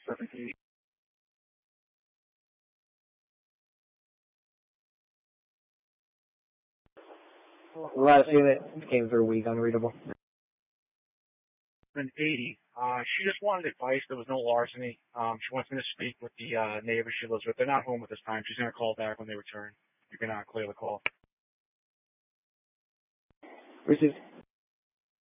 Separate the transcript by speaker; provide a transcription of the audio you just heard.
Speaker 1: Last unit came through weak, unreadable.
Speaker 2: 80. She just wanted advice. There was no larceny. She wants me to speak with the neighbor she lives with. They're not home at this time. She's going to call back when they return. You can clear the call.
Speaker 1: Received.